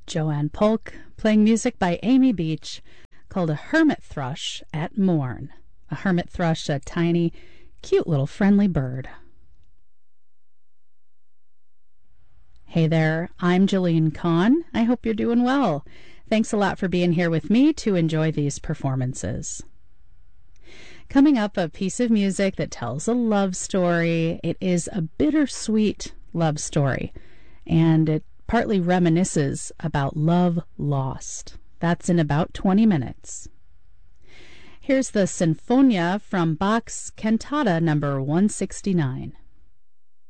Joanne Polk playing music by Amy Beach called A Hermit Thrush at Morn. A hermit thrush, a tiny, cute little friendly bird. Hey there, I'm Jolene Kahn. I hope you're doing well. Thanks a lot for being here with me to enjoy these performances. Coming up, a piece of music that tells a love story. It is a bittersweet love story, and it partly reminisces about love lost. That's in about 20 minutes. Here's the Sinfonia from Bach's Cantata number 169.